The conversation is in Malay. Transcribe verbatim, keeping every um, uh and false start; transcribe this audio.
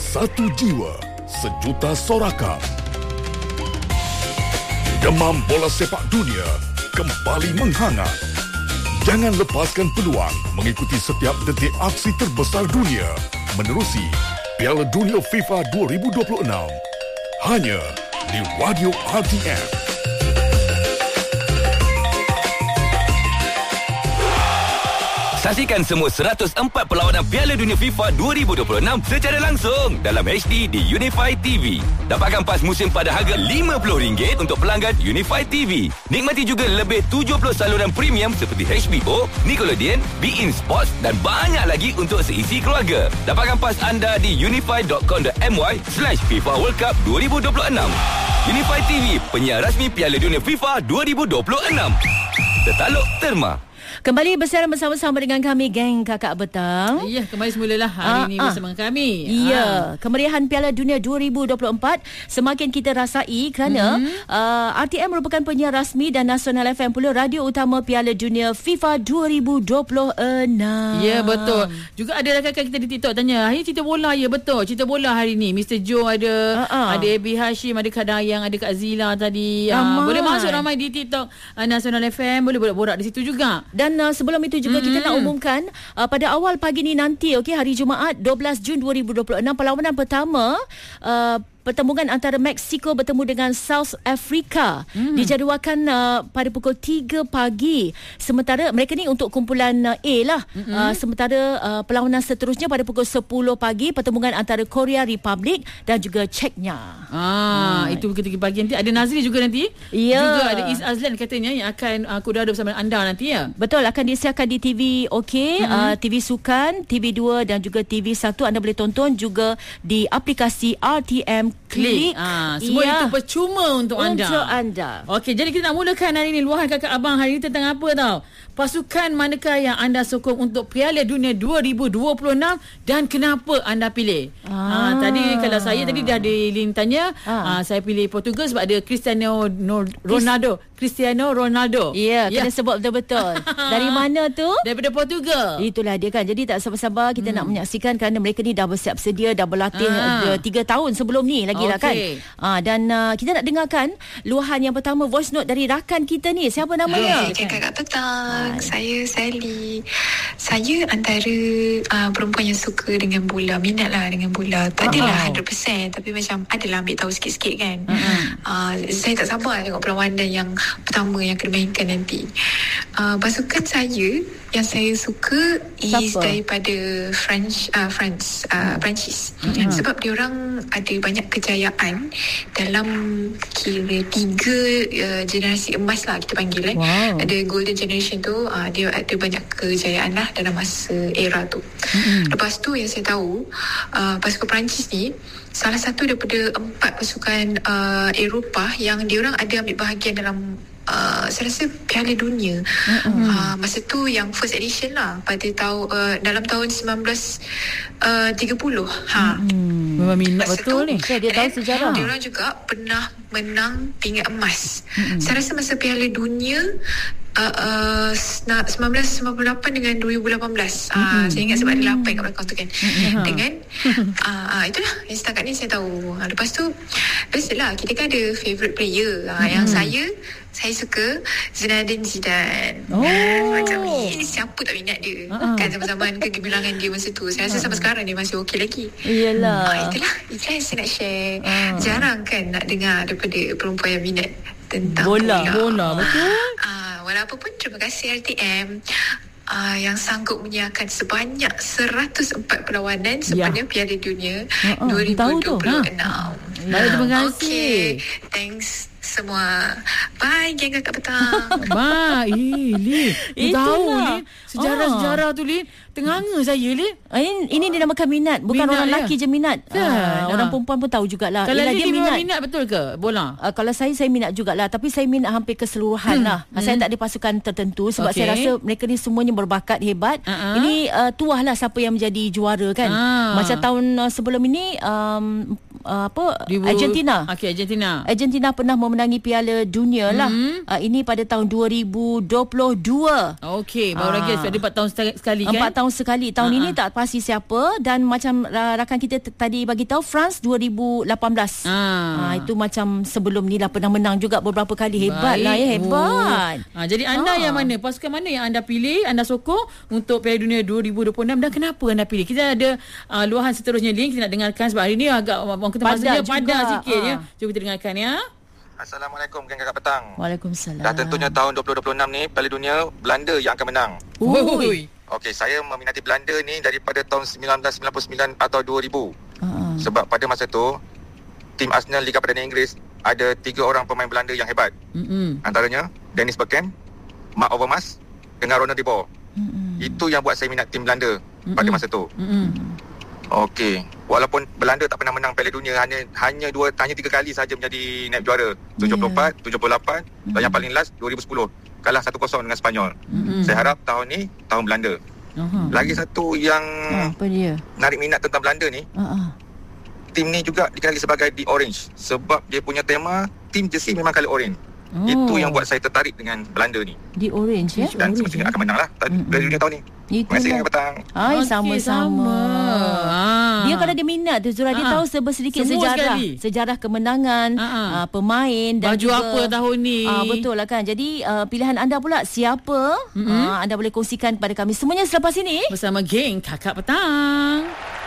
Satu jiwa, sejuta sorakan. Demam bola sepak dunia kembali menghangat. Jangan lepaskan peluang mengikuti setiap detik aksi terbesar dunia menerusi Piala Dunia FIFA dua ribu dua puluh enam. Hanya di Radio R T M. Saksikan semua seratus empat perlawanan Piala Dunia FIFA dua ribu dua puluh enam secara langsung dalam H D di Unify T V. Dapatkan pas musim pada harga lima puluh ringgit untuk pelanggan Unify T V. Nikmati juga lebih tujuh puluh saluran premium seperti H B O, Nickelodeon, beIN Sports dan banyak lagi untuk seisi keluarga. Dapatkan pas anda di unify dot com dot my slash FIFA World Cup dua ribu dua puluh enam. Unify T V, penyiar rasmi Piala Dunia FIFA dua ribu dua puluh enam. Tertaluk Terma. Kembali bersiaran bersama-sama dengan kami, geng Kakak Betang. Ya, kembali semulalah hari ah, ini ah. bersama kami. Ya, ah. kemeriahan Piala Dunia dua ribu dua puluh empat semakin kita rasai kerana mm-hmm. uh, R T M merupakan penyiar rasmi dan Nasional F M pula radio utama Piala Dunia FIFA dua ribu dua puluh enam. Ya, betul. Juga ada rakan-rakan kita di TikTok tanya, hari cerita bola, ya betul. Cerita bola hari ni. mister Joe ada, uh-uh. ada Abi Hashim, ada Kak Dayang, ada Kak Zila tadi. Uh, boleh masuk ramai di TikTok uh, Nasional F M. Boleh borak-borak di situ juga. Dan uh, sebelum itu juga mm-hmm. kita nak umumkan uh, pada awal pagi ni nanti, okey, hari Jumaat dua belas Jun dua ribu dua puluh enam, perlawanan pertama uh, pertemuan antara Mexico bertemu dengan South Africa hmm. dijadualkan uh, pada pukul tiga pagi. Sementara mereka ni untuk kumpulan uh, A lah. Hmm. Uh, sementara uh, perlawanan seterusnya pada pukul sepuluh pagi pertemuan antara Korea Republic dan juga Czechnya. Ah, hmm. itu ketika pagi nanti ada Nazri juga nanti. Ya. Juga ada East Azlan katanya yang akan uh, kudara bersama anda nanti ya. Betul, akan disiarkan di T V OK, hmm. uh, T V Sukan, T V dua dan juga T V satu. Anda boleh tonton juga di aplikasi R T M Klik. Ah, semua ya. Itu percuma untuk anda. Untuk anda. Okey, jadi kita nak mulakan hari ini luahan kakak abang hari ini tentang apa tau? Pasukan manakah yang anda sokong untuk Piala Dunia dua ribu dua puluh enam dan kenapa anda pilih? Ah. Ah, tadi kalau saya tadi dah ada link tanya, ah. ah, saya pilih Portugal sebab ada Cristiano Ronaldo. Cristiano Ronaldo. Ya, yeah, kena sebut betul-betul. Dari mana tu? Daripada Portugal. Itulah dia kan. Jadi tak sabar-sabar kita hmm. nak menyaksikan kerana mereka ni dah bersiap sedia, dah berlatih ah. tiga tahun sebelum ni lagi lah okay. kan. Ah, dan uh, kita nak dengarkan luahan yang pertama, voice note dari rakan kita ni. Siapa namanya? Hai, Kakak Petang. Hai. Saya Sally. Saya antara uh, perempuan yang suka dengan bola, minat lah dengan bola. Tak adalah one hundred percent tapi macam adalah ambil tahu sikit-sikit kan. Uh-huh. Uh, saya tak sabar tengok perlawanan yang pertama yang kena mainkan nanti. Uh, pasukan saya yang saya suka is Siapa? daripada French, uh, France, uh, Perancis. Uh-huh. Sebab diorang ada banyak kejayaan dalam kira tiga uh, generasi emas lah kita panggil eh. Wow. Ada golden generation tu, uh, dia ada banyak kejayaan lah dalam masa era tu. Uh-huh. Lepas tu yang saya tahu, uh, pasukan Perancis ni salah satu daripada empat pasukan uh, Eropah yang diorang ada ambil bahagian dalam Uh, saya rasa Piala Dunia mm-hmm. uh, masa tu yang first edition lah pada tahu uh, dalam tahun sembilan belas tiga puluh. Ha. Mm-hmm. Memang minat betul tu, ni. Dia tahu sejarah. Dia orang juga pernah menang pingat emas. Mm-hmm. Saya rasa masa Piala Dunia Uh, uh, sembilan belas sembilan puluh lapan dengan dua ribu lapan belas. Mm-hmm. uh, Saya ingat sebab ada lapan kat belakang tu kan. Mm-hmm. Dengan uh, uh, itulah yang setakat ni saya tahu. uh, Lepas tu biasalah kita kan ada favourite player. uh, mm-hmm. Yang saya Saya suka Zinedine Zidane. Oh. Macam ini siapa tak minat dia. uh-huh. Kan zaman-zaman kegemilangan dia masa tu. Saya rasa uh-huh. sampai sekarang dia masih okey lagi. Iyalah. uh, Itulah Itulah yang saya nak share. uh. Jarang kan nak dengar daripada perempuan yang minat tentang bola. Bola, bola betul. uh, Walaupun pun terima kasih R T M uh, yang sanggup menyiarkan sebanyak seratus empat perlawanan sepanjang ya. Piala Dunia uh-uh, dua ribu dua puluh enam. Baik, terima kasih. Okay, thanks semua. Bye, geng Kakak Petang. Bye. Eh, Lin. Dia tahu, Lin. Sejarah-sejarah tu, Lin. Tenganga saya, Lin. Ini, ini dia namakan minat. Bukan minat orang lelaki je minat. Kan? Uh, orang perempuan pun tahu jugalah. Kalau Lin, dia minat. minat betul ke bola? Uh, kalau saya, saya minat jugalah. Tapi saya minat hampir keseluruhan hmm. lah. Hmm. Saya tak ada pasukan tertentu. Sebab okay. saya rasa mereka ni semuanya berbakat, hebat. Uh-huh. Ini uh, tuah lah siapa yang menjadi juara kan. Uh. Macam tahun uh, sebelum ini, um, uh, apa Ribu, Argentina. Okey, Argentina. Argentina pernah memenangi Piala Dunia lah. Mm-hmm. Uh, ini pada tahun dua ribu dua puluh dua. Okey, baru Ah. lagi ada empat tahun sekali kan? Empat tahun sekali. Tahun Ah, ini ah. tak pasti siapa, dan macam uh, rakan kita t- tadi bagi tahu France dua ribu lapan belas. Ah. Ah, itu macam sebelum ni dah pernah menang juga beberapa kali. Hebat lah ya, hebat. Oh. Ha, jadi anda Ah. yang mana? Pasukan mana yang anda pilih, anda sokong untuk Piala Dunia dua ribu dua puluh enam dan kenapa anda pilih? Kita ada uh, luahan seterusnya link kita nak dengarkan sebab hari ni agak orang kata Padat masanya juga. padat sikit Ah. ya. Jom kita dengarkan ya. Assalamualaikum geng kakak petang. Waalaikumsalam. Dah tentunya tahun dua ribu dua puluh enam ni Piala Dunia Belanda yang akan menang. Ui. Okey, saya meminati Belanda ni daripada tahun sembilan belas sembilan puluh sembilan atau dua ribu. Uh-uh. Sebab pada masa tu tim Arsenal Liga Perdana Inggeris ada tiga orang pemain Belanda yang hebat. Mm-mm. Antaranya Dennis Bergkamp, Mark Overmars dengan Ronald de Boer. Mm-mm. Itu yang buat saya minat tim Belanda Mm-mm. pada masa tu. Mm-mm. Okey, walaupun Belanda tak pernah menang Piala Dunia, hanya hanya dua hanya tiga kali saja menjadi naib juara. tujuh puluh empat, tujuh puluh lapan dan yang paling last dua ribu sepuluh. Kalah satu kosong dengan Sepanyol. Mm-mm. Saya harap tahun ni tahun Belanda. Aha. Lagi satu yang Ah, apa dia? narik minat tentang Belanda ni, Uh-uh. tim ni juga dikenali sebagai The Orange sebab dia punya tema tim jersey memang colour orange. Oh. Itu yang buat saya tertarik dengan Belanda ni. Di orange ya. Dan semestinya akan menang lah Piala Dunia tahun ni. Terima kasih Itulah. kakak petang. Hai, Okey, sama-sama. Ah. Dia kalau dia minat tu Zura, dia Ah. tahu serba sedikit Semua sejarah, sekali. sejarah kemenangan, Ah, ah. uh, pemain dan Baju juga apa tahun ni? Ah, betul lah kan. Jadi uh, pilihan anda pula siapa? Mm-hmm. Ah, anda boleh kongsikan kepada kami semuanya selepas ini. Bersama geng Kakak Petang.